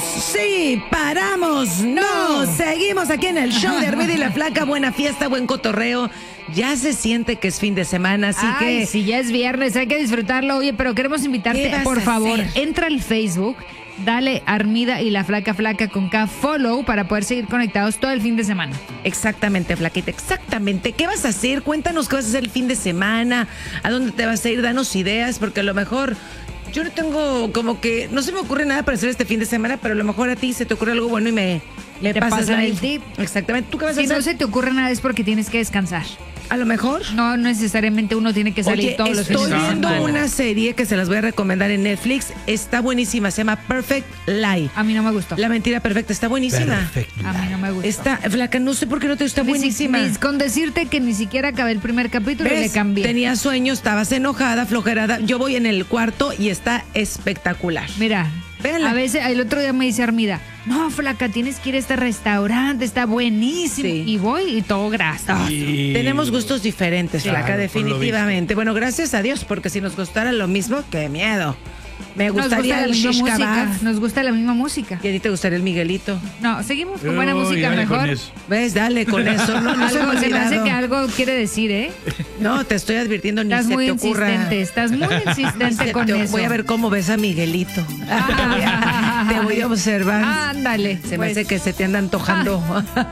Sí, paramos. No, seguimos aquí en el show de Armida y la Flaca. Buena fiesta, buen cotorreo. Ya se siente que es fin de semana, así que... si ya es viernes, hay que disfrutarlo. Oye, pero queremos invitarte, por favor, entra al Facebook, dale Armida y la Flaca con K, follow, para poder seguir conectados todo el fin de semana. Exactamente, Flaquita, exactamente. ¿Qué vas a hacer? Cuéntanos qué vas a hacer el fin de semana, a dónde te vas a ir, danos ideas, porque a lo mejor... Yo no tengo como que... No se me ocurre nada para hacer este fin de semana, pero a lo mejor a ti se te ocurre algo bueno y me pasas el tip. Exactamente. ¿Tú qué vas a hacer? Si no se te ocurre nada es porque tienes que descansar. A lo mejor. No necesariamente uno tiene que salir todos los fines de semana. Estoy viendo una serie que se las voy a recomendar en Netflix. Está buenísima. Se llama Perfect Lie. A mí no me gustó. La mentira perfecta. Está buenísima. A mí no me gustó. Está, Flaca, no sé por qué no te gusta. Buenísima. Con decirte que ni siquiera acabé el primer capítulo y le cambié. Tenías sueño, estabas enojada, flojerada. Yo voy en el cuarto y está espectacular. Mira, véanla. A veces, el otro día me dice Armida, no, Flaca, tienes que ir a este restaurante, está buenísimo. Sí. Y voy y todo grasoso. Tenemos gustos diferentes, Flaca, Claro, definitivamente. Bueno, gracias a Dios, porque si nos costara lo mismo, qué miedo. Me gustaría el shish kebab. Nos gusta la misma música. ¿Y a ti te gustaría el Miguelito? No, seguimos con buena música mejor. ¿Ves? Dale con eso. No se me Se me hace olvidado. que algo quiere decir, ¿eh? No, te estoy advirtiendo, ni Estás se muy te ocurra. insistente, estás muy insistente con eso. Voy a ver cómo ves a Miguelito. Te voy a observar. Ándale. Se me hace que se te anda antojando.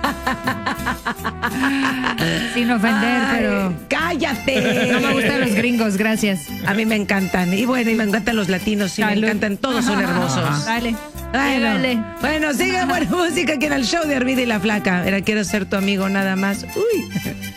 Sin ofender, pero... ¡Cállate! No me gustan los gringos, gracias. A mí me encantan. Y bueno, y me encantan los latinos. Y me Salud. encantan. Todos son hermosos. Dale. Bueno, bueno, sigue buena música aquí en el show de Armida y la Flaca. Era, quiero ser tu amigo nada más. Uy.